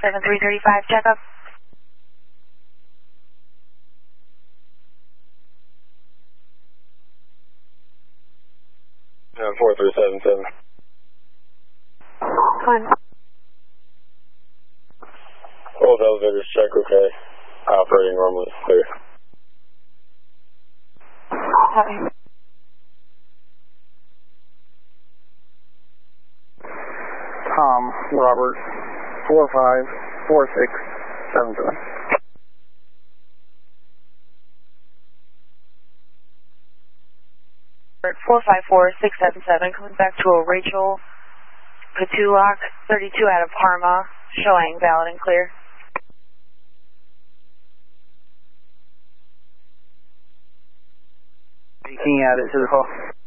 7335, checkup. Yeah, 4377. Come on. Both elevators check okay. Operating normally, clear. Copy. Tom, Robert, 454677. 454677, coming back to a Rachel Patulak, 32 out of Parma, showing valid and clear. Making at it to the call.